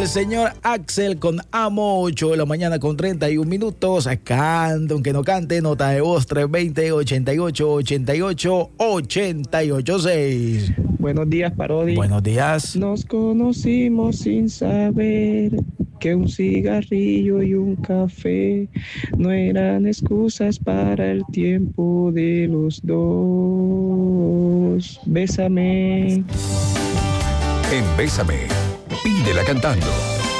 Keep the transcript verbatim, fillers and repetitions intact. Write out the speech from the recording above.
el señor Axel con Amo, ocho de la mañana con treinta y un minutos. Canta, aunque no cante, nota de voz tres dos cero, ochenta y ocho, ochenta y ocho, ochenta y ocho seis. Buenos días, Parodi. Buenos días. Nos conocimos sin saber que un cigarrillo y un café no eran excusas para el tiempo de los dos. Bésame. En Bésame, pídela cantando.